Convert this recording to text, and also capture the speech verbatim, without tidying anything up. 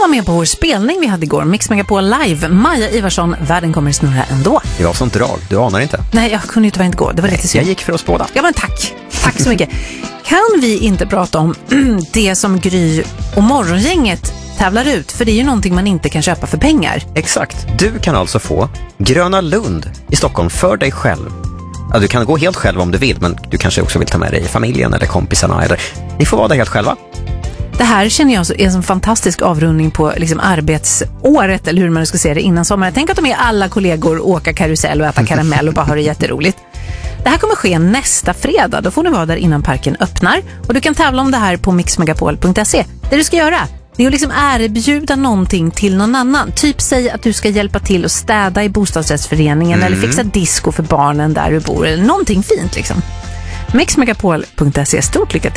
var med på vår spelning vi hade igår, Mix Megapol Live. Maja Ivarsson, världen kommer snurra ändå. Det var sånt drag, du anar inte. Nej, jag kunde ju tyvärr inte gå, det var lite synd. Jag gick för oss båda. Ja, men tack. Tack så mycket. Kan vi inte prata om det som Gry och Morgongänget tävlar ut? För det är ju någonting man inte kan köpa för pengar. Exakt, du kan alltså få Gröna Lund i Stockholm för dig själv. Ja, du kan gå helt själv om du vill, men du kanske också vill ta med dig familjen eller kompisarna. Eller... Ni får vara där helt själva. Det här känner jag är en fantastisk avrundning på liksom arbetsåret, eller hur man ska se det, innan sommaren. Tänk att de är alla kollegor, åka karusell och äta karamell och bara ha det jätteroligt. Det här kommer ske nästa fredag. Då får ni vara där innan parken öppnar. Och du kan tävla om det här på mix megapol punkt se. Det du ska göra, det är att liksom erbjuda någonting till någon annan. Typ säg att du ska hjälpa till att städa i bostadsrättsföreningen mm. eller fixa disco för barnen där du bor. Eller någonting fint liksom. mix megapol punkt se. Stort lycka till.